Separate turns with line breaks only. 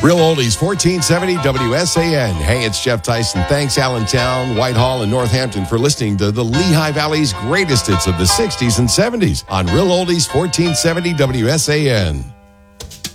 Real Oldies, 1470 WSAN. Hey, it's Jeff Tyson. Thanks, Allentown, Whitehall, and Northampton for listening to the Lehigh Valley's greatest hits of the 60s and 70s on Real Oldies, 1470 WSAN.